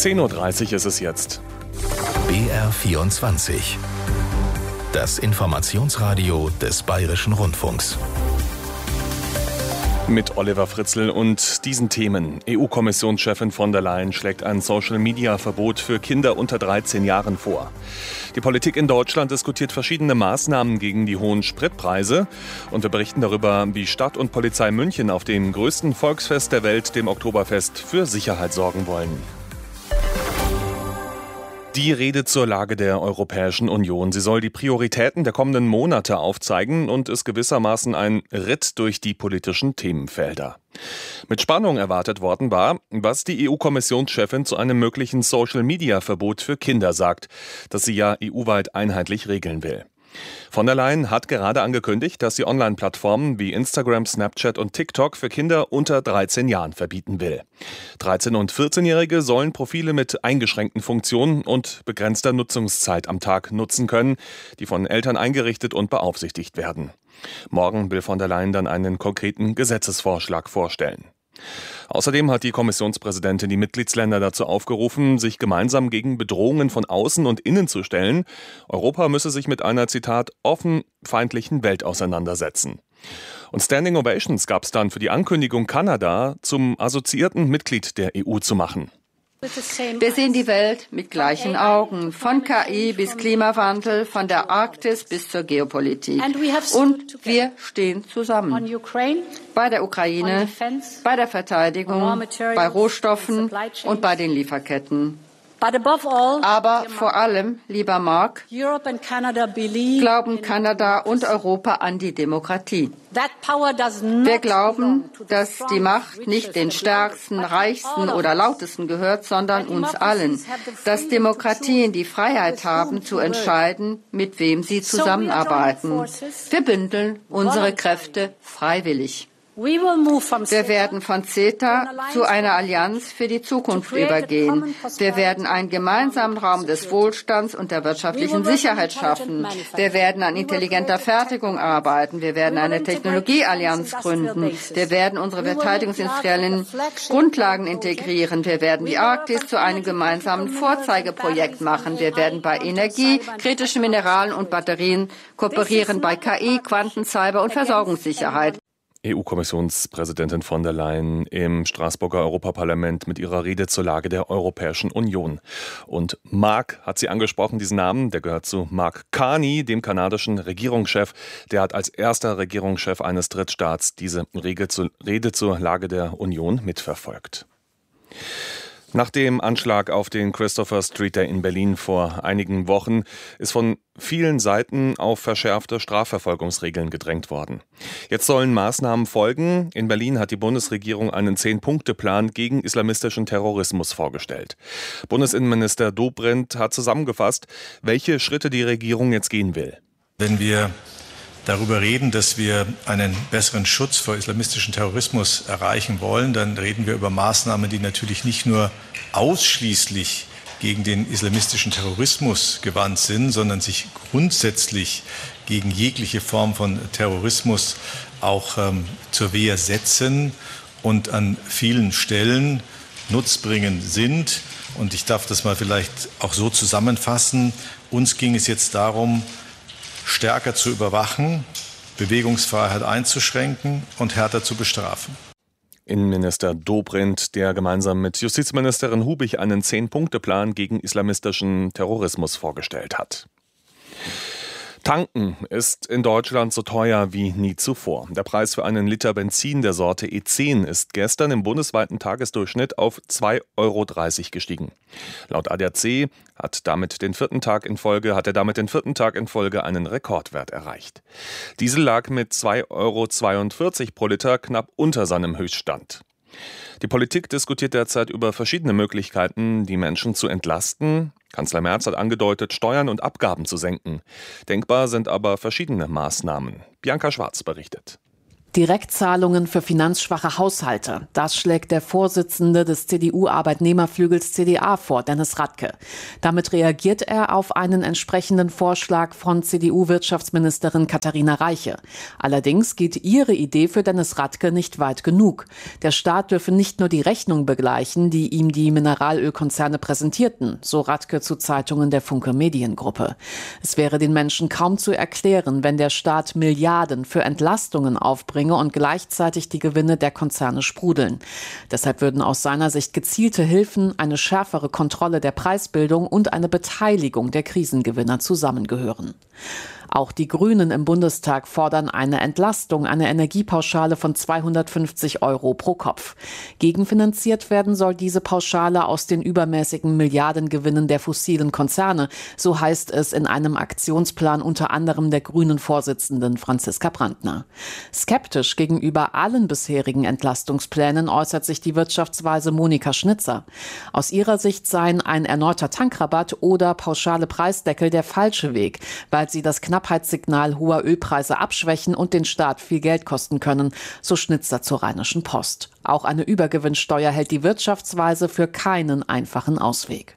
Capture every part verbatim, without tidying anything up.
zehn Uhr dreißig ist es jetzt. B R vierundzwanzig. Das Informationsradio des Bayerischen Rundfunks. Mit Oliver Fritzl und diesen Themen. E U-Kommissionschefin von der Leyen schlägt ein Social-Media-Verbot für Kinder unter dreizehn Jahren vor. Die Politik in Deutschland diskutiert verschiedene Maßnahmen gegen die hohen Spritpreise. Und wir berichten darüber, wie Stadt und Polizei München auf dem größten Volksfest der Welt, dem Oktoberfest, für Sicherheit sorgen wollen. Die Rede zur Lage der Europäischen Union. Sie soll die Prioritäten der kommenden Monate aufzeigen und ist gewissermaßen ein Ritt durch die politischen Themenfelder. Mit Spannung erwartet worden war, was die E U-Kommissionschefin zu einem möglichen Social-Media-Verbot für Kinder sagt, das sie ja E U-weit einheitlich regeln will. Von der Leyen hat gerade angekündigt, dass sie Online-Plattformen wie Instagram, Snapchat und TikTok für Kinder unter dreizehn Jahren verbieten will. dreizehn- und vierzehnjährige sollen Profile mit eingeschränkten Funktionen und begrenzter Nutzungszeit am Tag nutzen können, die von Eltern eingerichtet und beaufsichtigt werden. Morgen will von der Leyen dann einen konkreten Gesetzesvorschlag vorstellen. Außerdem hat die Kommissionspräsidentin die Mitgliedsländer dazu aufgerufen, sich gemeinsam gegen Bedrohungen von außen und innen zu stellen. Europa müsse sich mit einer, Zitat, offen feindlichen Welt auseinandersetzen. Und Standing Ovations gab es dann für die Ankündigung, Kanada zum assoziierten Mitglied der E U zu machen. Wir sehen die Welt mit gleichen Augen, von K I bis Klimawandel, von der Arktis bis zur Geopolitik. Und wir stehen zusammen. Bei der Ukraine, bei der Verteidigung, bei Rohstoffen und bei den Lieferketten. Aber vor allem, lieber Mark, glauben Kanada und Europa an die Demokratie. Wir glauben, dass die Macht nicht den Stärksten, Reichsten oder Lautesten gehört, sondern uns allen. Dass Demokratien die Freiheit haben, zu entscheiden, mit wem sie zusammenarbeiten. Wir bündeln unsere Kräfte freiwillig. Wir werden von CETA zu einer Allianz für die Zukunft übergehen. Wir werden einen gemeinsamen Raum des Wohlstands und der wirtschaftlichen Sicherheit schaffen. Wir werden an intelligenter Fertigung arbeiten. Wir werden eine Technologieallianz gründen. Wir werden unsere verteidigungsindustriellen Grundlagen integrieren. Wir werden die Arktis zu einem gemeinsamen Vorzeigeprojekt machen. Wir werden bei Energie, kritischen Mineralen und Batterien kooperieren, bei K I, Quanten, Cyber und Versorgungssicherheit. E U-Kommissionspräsidentin von der Leyen im Straßburger Europaparlament mit ihrer Rede zur Lage der Europäischen Union. Und Mark hat sie angesprochen, diesen Namen, der gehört zu Mark Carney, dem kanadischen Regierungschef. Der hat als erster Regierungschef eines Drittstaats diese Rede zur Lage der Union mitverfolgt. Nach dem Anschlag auf den Christopher Street Day in Berlin vor einigen Wochen ist von vielen Seiten auf verschärfte Strafverfolgungsregeln gedrängt worden. Jetzt sollen Maßnahmen folgen. In Berlin hat die Bundesregierung einen Zehn-Punkte-Plan gegen islamistischen Terrorismus vorgestellt. Bundesinnenminister Dobrindt hat zusammengefasst, welche Schritte die Regierung jetzt gehen will. Wenn wir darüber reden, dass wir einen besseren Schutz vor islamistischem Terrorismus erreichen wollen, dann reden wir über Maßnahmen, die natürlich nicht nur ausschließlich gegen den islamistischen Terrorismus gewandt sind, sondern sich grundsätzlich gegen jegliche Form von Terrorismus auch ähm, zur Wehr setzen und an vielen Stellen nutzbringend sind. Und ich darf das mal vielleicht auch so zusammenfassen. Uns ging es jetzt darum, stärker zu überwachen, Bewegungsfreiheit einzuschränken und härter zu bestrafen. Innenminister Dobrindt, der gemeinsam mit Justizministerin Hubich einen Zehn-Punkte-Plan gegen islamistischen Terrorismus vorgestellt hat. Tanken ist in Deutschland so teuer wie nie zuvor. Der Preis für einen Liter Benzin der Sorte E zehn ist gestern im bundesweiten Tagesdurchschnitt auf zwei Euro dreißig gestiegen. Laut A D A C hat damit den vierten Tag in Folge, hat er damit den vierten Tag in Folge einen Rekordwert erreicht. Diesel lag mit zwei Euro zweiundvierzig pro Liter knapp unter seinem Höchststand. Die Politik diskutiert derzeit über verschiedene Möglichkeiten, die Menschen zu entlasten. Kanzler Merz hat angedeutet, Steuern und Abgaben zu senken. Denkbar sind aber verschiedene Maßnahmen. Bianca Schwarz berichtet. Direktzahlungen für finanzschwache Haushalte. Das schlägt der Vorsitzende des C D U-Arbeitnehmerflügels C D A vor, Dennis Radke. Damit reagiert er auf einen entsprechenden Vorschlag von C D U-Wirtschaftsministerin Katharina Reiche. Allerdings geht ihre Idee für Dennis Radke nicht weit genug. Der Staat dürfe nicht nur die Rechnung begleichen, die ihm die Mineralölkonzerne präsentierten, so Radke zu Zeitungen der Funke Mediengruppe. Es wäre den Menschen kaum zu erklären, wenn der Staat Milliarden für Entlastungen aufbringt und gleichzeitig die Gewinne der Konzerne sprudeln. Deshalb würden aus seiner Sicht gezielte Hilfen, eine schärfere Kontrolle der Preisbildung und eine Beteiligung der Krisengewinner zusammengehören. Auch die Grünen im Bundestag fordern eine Entlastung, eine Energiepauschale von zweihundertfünfzig Euro pro Kopf. Gegenfinanziert werden soll diese Pauschale aus den übermäßigen Milliardengewinnen der fossilen Konzerne, so heißt es in einem Aktionsplan unter anderem der Grünen-Vorsitzenden Franziska Brandner. Skeptisch gegenüber allen bisherigen Entlastungsplänen äußert sich die Wirtschaftsweise Monika Schnitzer. Aus ihrer Sicht seien ein erneuter Tankrabatt oder pauschale Preisdeckel der falsche Weg, weil sie das Knappheitssignal hoher Ölpreise abschwächen und den Staat viel Geld kosten können, so Schnitzer zur Rheinischen Post. Auch eine Übergewinnsteuer hält die Wirtschaftsweise für keinen einfachen Ausweg.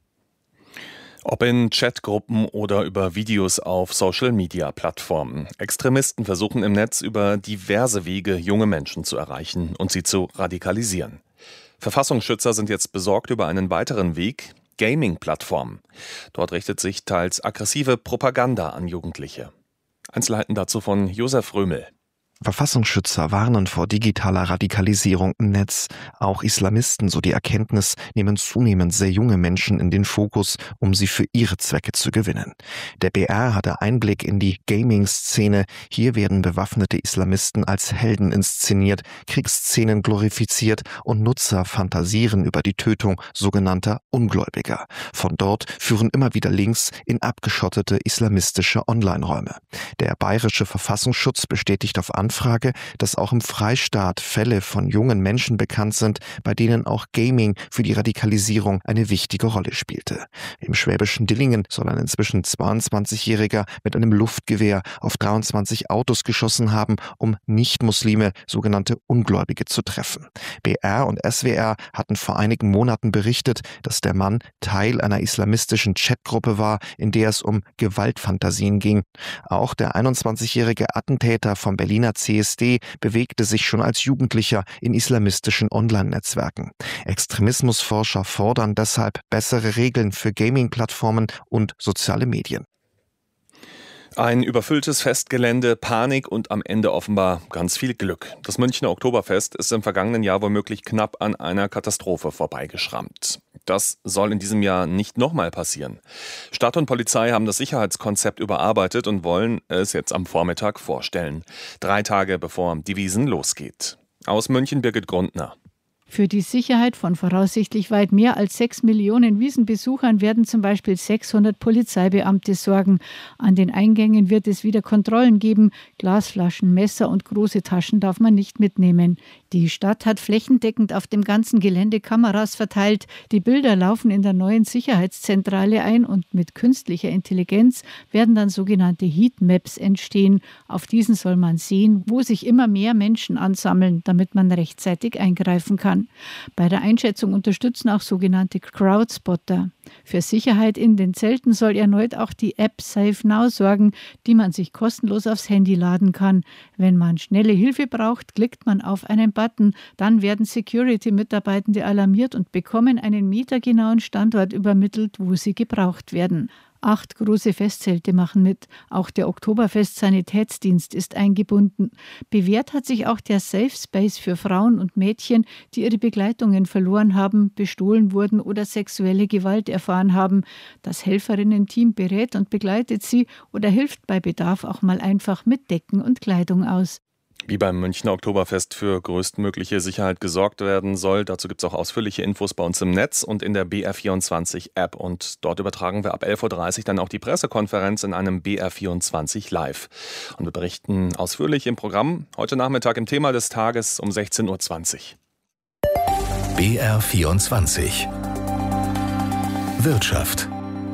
Ob in Chatgruppen oder über Videos auf Social-Media-Plattformen. Extremisten versuchen im Netz über diverse Wege junge Menschen zu erreichen und sie zu radikalisieren. Verfassungsschützer sind jetzt besorgt über einen weiteren Weg: Gaming-Plattformen. Dort richtet sich teils aggressive Propaganda an Jugendliche. Einzelheiten dazu von Josef Römel. Verfassungsschützer warnen vor digitaler Radikalisierung im Netz. Auch Islamisten, so die Erkenntnis, nehmen zunehmend sehr junge Menschen in den Fokus, um sie für ihre Zwecke zu gewinnen. Der B R hatte Einblick in die Gaming-Szene. Hier werden bewaffnete Islamisten als Helden inszeniert, Kriegsszenen glorifiziert und Nutzer fantasieren über die Tötung sogenannter Ungläubiger. Von dort führen immer wieder Links in abgeschottete islamistische Online-Räume. Der bayerische Verfassungsschutz bestätigt auf Anfrage, dass auch im Freistaat Fälle von jungen Menschen bekannt sind, bei denen auch Gaming für die Radikalisierung eine wichtige Rolle spielte. Im schwäbischen Dillingen soll ein inzwischen zweiundzwanzigjähriger mit einem Luftgewehr auf dreiundzwanzig Autos geschossen haben, um Nicht-Muslime, sogenannte Ungläubige, zu treffen. B R und S W R hatten vor einigen Monaten berichtet, dass der Mann Teil einer islamistischen Chatgruppe war, in der es um Gewaltfantasien ging. Auch der einundzwanzigjährige Attentäter vom Berliner C S D bewegte sich schon als Jugendlicher in islamistischen Online-Netzwerken. Extremismusforscher fordern deshalb bessere Regeln für Gaming-Plattformen und soziale Medien. Ein überfülltes Festgelände, Panik und am Ende offenbar ganz viel Glück. Das Münchner Oktoberfest ist im vergangenen Jahr womöglich knapp an einer Katastrophe vorbeigeschrammt. Das soll in diesem Jahr nicht nochmal passieren. Stadt und Polizei haben das Sicherheitskonzept überarbeitet und wollen es jetzt am Vormittag vorstellen. Drei Tage bevor die Wiesn losgeht. Aus München Birgit Grundner. Für die Sicherheit von voraussichtlich weit mehr als sechs Millionen Wiesenbesuchern werden zum Beispiel sechshundert Polizeibeamte sorgen. An den Eingängen wird es wieder Kontrollen geben. Glasflaschen, Messer und große Taschen darf man nicht mitnehmen. Die Stadt hat flächendeckend auf dem ganzen Gelände Kameras verteilt. Die Bilder laufen in der neuen Sicherheitszentrale ein und mit künstlicher Intelligenz werden dann sogenannte Heatmaps entstehen. Auf diesen soll man sehen, wo sich immer mehr Menschen ansammeln, damit man rechtzeitig eingreifen kann. Bei der Einschätzung unterstützen auch sogenannte Crowdspotter. Für Sicherheit in den Zelten soll erneut auch die App Safe Now sorgen, die man sich kostenlos aufs Handy laden kann. Wenn man schnelle Hilfe braucht, klickt man auf einen Button. Dann werden Security-Mitarbeitende alarmiert und bekommen einen metergenauen Standort übermittelt, wo sie gebraucht werden. Acht große Festzelte machen mit. Auch der Oktoberfest-Sanitätsdienst ist eingebunden. Bewährt hat sich auch der Safe Space für Frauen und Mädchen, die ihre Begleitungen verloren haben, bestohlen wurden oder sexuelle Gewalt erfahren haben. Das Helferinnen-Team berät und begleitet sie oder hilft bei Bedarf auch mal einfach mit Decken und Kleidung aus. Wie beim Münchner Oktoberfest für größtmögliche Sicherheit gesorgt werden soll, dazu gibt es auch ausführliche Infos bei uns im Netz und in der B R vierundzwanzig App. Und dort übertragen wir ab elf Uhr dreißig dann auch die Pressekonferenz in einem B R vierundzwanzig Live. Und wir berichten ausführlich im Programm heute Nachmittag im Thema des Tages um sechzehn Uhr zwanzig. B R vierundzwanzig Wirtschaft.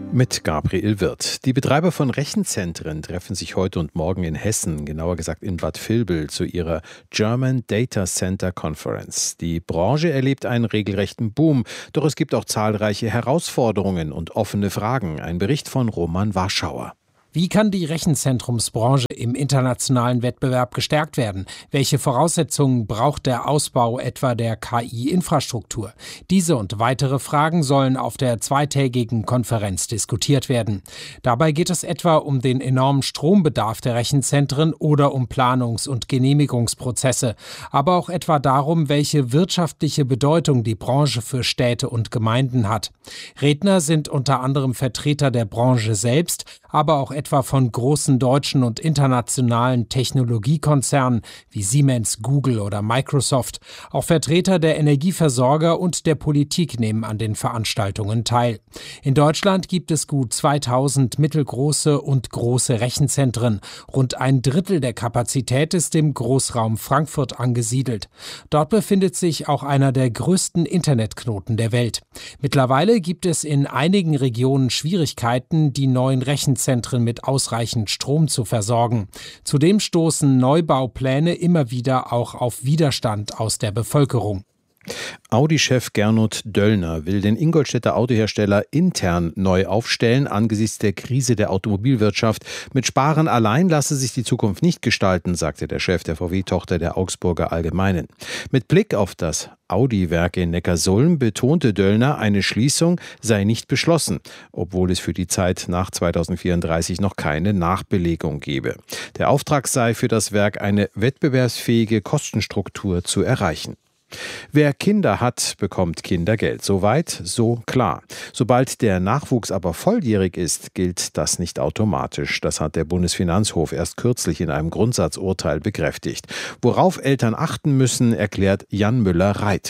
Mit Gabriel Wirth. Die Betreiber von Rechenzentren treffen sich heute und morgen in Hessen, genauer gesagt in Bad Vilbel, zu ihrer German Data Center Conference. Die Branche erlebt einen regelrechten Boom, doch es gibt auch zahlreiche Herausforderungen und offene Fragen. Ein Bericht von Roman Warschauer. Wie kann die Rechenzentrumsbranche im internationalen Wettbewerb gestärkt werden? Welche Voraussetzungen braucht der Ausbau etwa der K I-Infrastruktur? Diese und weitere Fragen sollen auf der zweitägigen Konferenz diskutiert werden. Dabei geht es etwa um den enormen Strombedarf der Rechenzentren oder um Planungs- und Genehmigungsprozesse, aber auch etwa darum, welche wirtschaftliche Bedeutung die Branche für Städte und Gemeinden hat. Redner sind unter anderem Vertreter der Branche selbst, aber auch etwa von großen deutschen und internationalen Technologiekonzernen wie Siemens, Google oder Microsoft. Auch Vertreter der Energieversorger und der Politik nehmen an den Veranstaltungen teil. In Deutschland gibt es gut zweitausend mittelgroße und große Rechenzentren. Rund ein Drittel der Kapazität ist im Großraum Frankfurt angesiedelt. Dort befindet sich auch einer der größten Internetknoten der Welt. Mittlerweile gibt es in einigen Regionen Schwierigkeiten, die neuen Rechenzentren mit ausreichend Strom zu versorgen. Zudem stoßen Neubaupläne immer wieder auch auf Widerstand aus der Bevölkerung. Audi-Chef Gernot Döllner will den Ingolstädter Autohersteller intern neu aufstellen angesichts der Krise der Automobilwirtschaft. Mit Sparen allein lasse sich die Zukunft nicht gestalten, sagte der Chef der V W-Tochter der Augsburger Allgemeinen. Mit Blick auf das Audi-Werk in Neckarsulm betonte Döllner, eine Schließung sei nicht beschlossen, obwohl es für die Zeit nach zweitausendvierunddreißig noch keine Nachbelegung gebe. Der Auftrag sei für das Werk, eine wettbewerbsfähige Kostenstruktur zu erreichen. Wer Kinder hat, bekommt Kindergeld. Soweit, so klar. Sobald der Nachwuchs aber volljährig ist, gilt das nicht automatisch. Das hat der Bundesfinanzhof erst kürzlich in einem Grundsatzurteil bekräftigt. Worauf Eltern achten müssen, erklärt Jan Müller-Reit.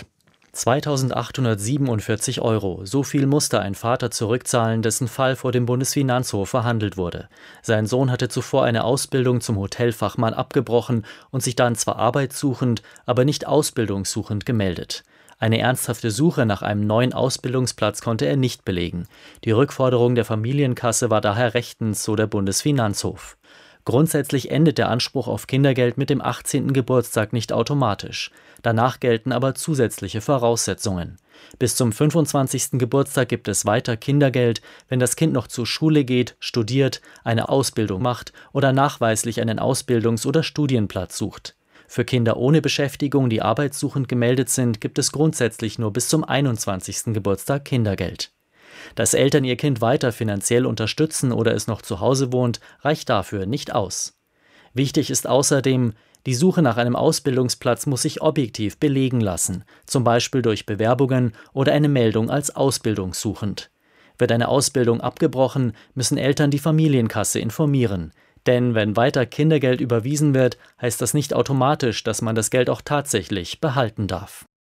zweitausendachthundertsiebenundvierzig Euro. So viel musste ein Vater zurückzahlen, dessen Fall vor dem Bundesfinanzhof verhandelt wurde. Sein Sohn hatte zuvor eine Ausbildung zum Hotelfachmann abgebrochen und sich dann zwar arbeitssuchend, aber nicht ausbildungssuchend gemeldet. Eine ernsthafte Suche nach einem neuen Ausbildungsplatz konnte er nicht belegen. Die Rückforderung der Familienkasse war daher rechtens, so der Bundesfinanzhof. Grundsätzlich endet der Anspruch auf Kindergeld mit dem achtzehnten Geburtstag nicht automatisch. Danach gelten aber zusätzliche Voraussetzungen. Bis zum fünfundzwanzigsten Geburtstag gibt es weiter Kindergeld, wenn das Kind noch zur Schule geht, studiert, eine Ausbildung macht oder nachweislich einen Ausbildungs- oder Studienplatz sucht. Für Kinder ohne Beschäftigung, die arbeitssuchend gemeldet sind, gibt es grundsätzlich nur bis zum einundzwanzigsten Geburtstag Kindergeld. Dass Eltern ihr Kind weiter finanziell unterstützen oder es noch zu Hause wohnt, reicht dafür nicht aus. Wichtig ist außerdem, die Suche nach einem Ausbildungsplatz muss sich objektiv belegen lassen, zum Beispiel durch Bewerbungen oder eine Meldung als ausbildungssuchend. Wird eine Ausbildung abgebrochen, müssen Eltern die Familienkasse informieren. Denn wenn weiter Kindergeld überwiesen wird, heißt das nicht automatisch, dass man das Geld auch tatsächlich behalten darf.